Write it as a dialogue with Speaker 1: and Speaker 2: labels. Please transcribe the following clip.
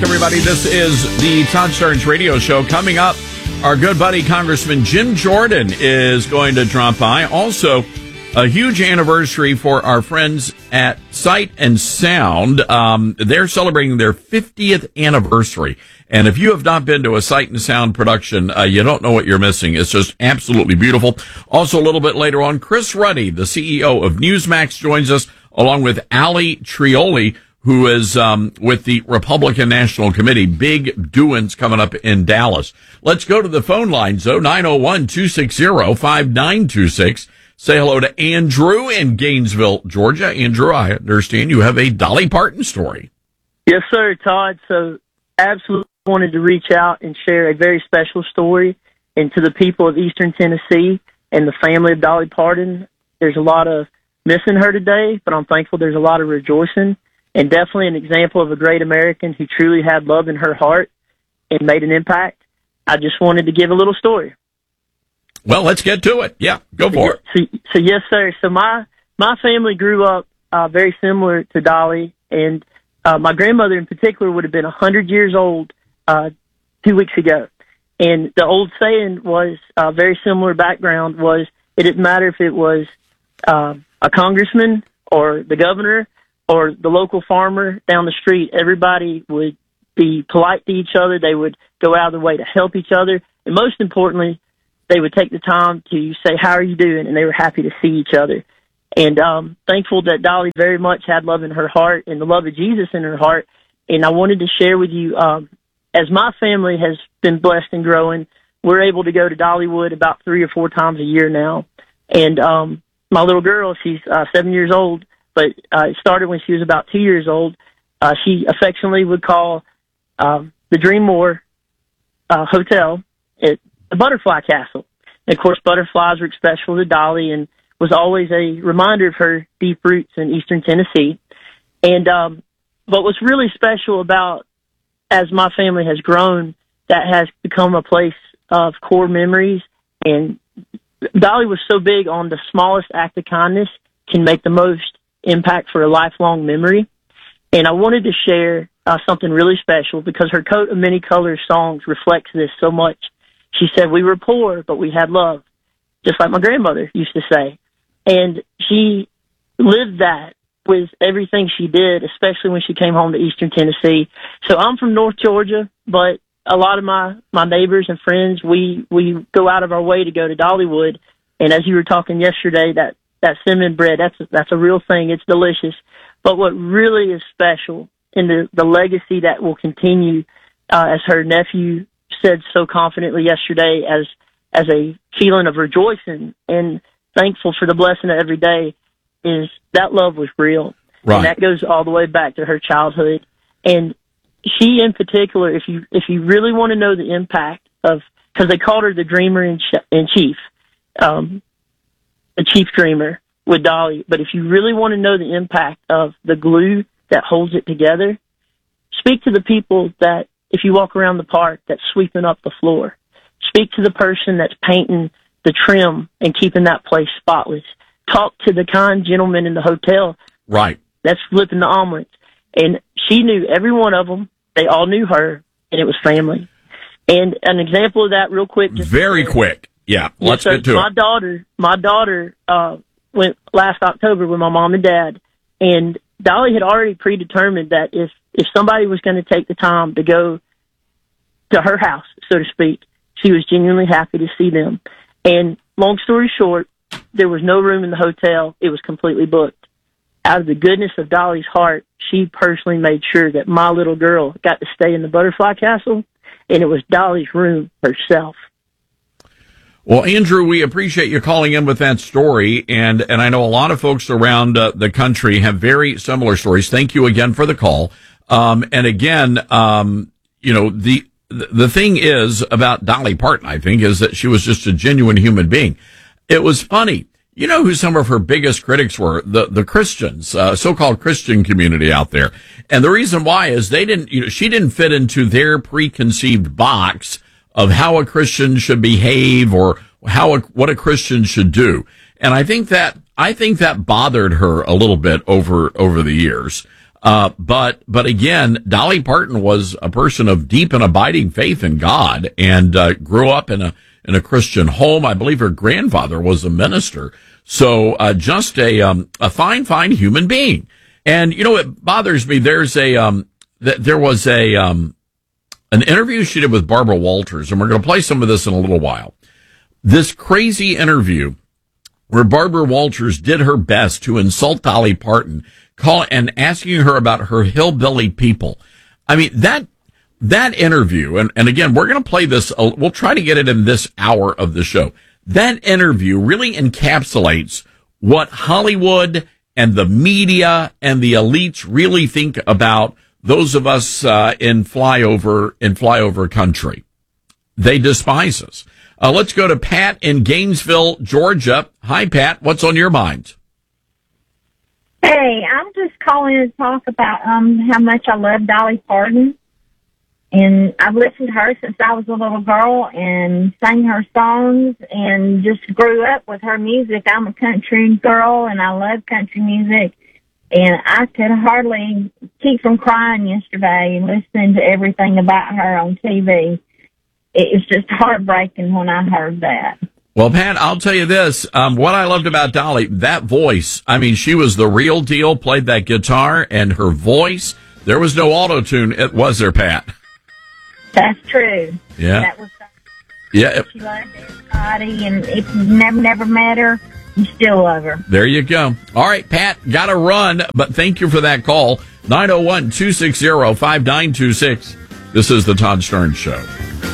Speaker 1: Everybody, this is the Todd Starnes radio show. Coming up, our good buddy Congressman Jim Jordan is going to drop by. Also, a huge anniversary for our friends at Sight and Sound. They're celebrating their 50th anniversary. And if you have not been to a Sight and Sound production, you don't know what you're missing. It's just absolutely beautiful. Also, a little bit later on, Chris Ruddy, the CEO of Newsmax, joins us, along with Ali Trioli, who is with the Republican National Committee. Big doings coming up in Dallas. Let's go to the phone lines, though, 901-260-5926. Say hello to Andrew in Gainesville, Georgia. Andrew, I understand you have a Dolly Parton story.
Speaker 2: Yes, sir, Todd. So absolutely wanted to reach out and share a very special story. And to the people of Eastern Tennessee and the family of Dolly Parton, there's a lot of missing her today, but I'm thankful there's a lot of rejoicing. And definitely an example of a great American who truly had love in her heart and made an impact. I just wanted to give a little story.
Speaker 1: Well, let's get to it. Yeah, go for it.
Speaker 2: So yes, sir. So my family grew up very similar to Dolly, and my grandmother in particular would have been 100 years old 2 weeks ago. And the old saying was, very similar background was, it didn't matter if it was a congressman or the governor or the local farmer down the street, everybody would be polite to each other. They would go out of their way to help each other. And most importantly, they would take the time to say, how are you doing? And they were happy to see each other. And thankful that Dolly very much had love in her heart and the love of Jesus in her heart. And I wanted to share with you, as my family has been blessed and growing, we're able to go to Dollywood about 3 or 4 times a year now. And my little girl, she's 7 years old, but it started when she was about 2 years old. She affectionately would call the Dreammore Hotel at the Butterfly Castle. And of course, butterflies were special to Dolly and was always a reminder of her deep roots in Eastern Tennessee. And but what's really special about, as my family has grown, that has become a place of core memories. And Dolly was so big on the smallest act of kindness can make the most impact for a lifelong memory. And I wanted to share something really special because her Coat of Many Colors songs reflects this so much. She said, we were poor, but we had love, just like my grandmother used to say. And she lived that with everything she did, especially when she came home to Eastern Tennessee. So I'm from North Georgia, but a lot of my neighbors and friends, we go out of our way to go to Dollywood. And as you were talking yesterday, that cinnamon bread, that's a real thing. It's delicious. But what really is special in the legacy that will continue, as her nephew said so confidently yesterday, as a feeling of rejoicing and thankful for the blessing of every day, is that love was real. Right. And that goes all the way back to her childhood. And she in particular, if you really want to know the impact of, because they called her the dreamer in chief, the chief dreamer with Dolly. But if you really want to know the impact of the glue that holds it together, speak to the people that, if you walk around the park, that's sweeping up the floor. Speak to the person that's painting the trim and keeping that place spotless. Talk to the kind gentleman in the hotel.
Speaker 1: Right.
Speaker 2: That's flipping the omelets. And she knew every one of them. They all knew her, and it was family. And an example of that real quick.
Speaker 1: Very quick. Yeah, let's get to it.
Speaker 2: My daughter went last October with my mom and dad, and Dolly had already predetermined that if somebody was going to take the time to go to her house, so to speak, she was genuinely happy to see them. And long story short, there was no room in the hotel. It was completely booked. Out of the goodness of Dolly's heart, she personally made sure that my little girl got to stay in the Butterfly Castle, and it was Dolly's room herself.
Speaker 1: Well, Andrew, we appreciate you calling in with that story, and I know a lot of folks around the country have very similar stories. Thank you again for the call. And again, you know, the thing is about Dolly Parton, I think, is that she was just a genuine human being. It was funny. You know who some of her biggest critics were? The Christians, so-called Christian community out there. And the reason why is she didn't fit into their preconceived box of how a Christian should behave or what a Christian should do. And I think that bothered her a little bit over the years. But again, Dolly Parton was a person of deep and abiding faith in God, and grew up in a Christian home. I believe her grandfather was a minister. So just a fine human being. And you know, it bothers me. There was an interview she did with Barbara Walters, and we're going to play some of this in a little while. This crazy interview where Barbara Walters did her best to insult Dolly Parton, and asking her about her hillbilly people. I mean, that interview, and again, we're going to play this, we'll try to get it in this hour of the show. That interview really encapsulates what Hollywood and the media and the elites really think about those of us in flyover country. They despise us. Let's go to Pat in Gainesville, Georgia. Hi, Pat. What's on your mind?
Speaker 3: Hey, I'm just calling to talk about how much I love Dolly Parton. And I've listened to her since I was a little girl and sang her songs and just grew up with her music. I'm a country girl and I love country music. And I could hardly keep from crying yesterday listening to everything about her on TV. It was just heartbreaking when I heard that.
Speaker 1: Well, Pat, I'll tell you this. What I loved about Dolly, that voice, I mean, she was the real deal, played that guitar, and her voice, there was no auto-tune. It was there, Pat.
Speaker 3: That's true.
Speaker 1: Yeah.
Speaker 3: That was
Speaker 1: yeah.
Speaker 3: She loved everybody, and if you never met her, you still love her.
Speaker 1: There you go. All right, Pat, got to run, but thank you for that call. 901-260-5926. This is the Todd Starnes Show.